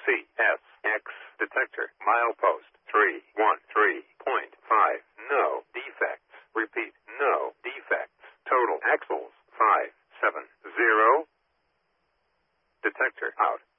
CSX detector. Milepost 313.5. No defects. Repeat, no defects. Total axles 570. Detector out.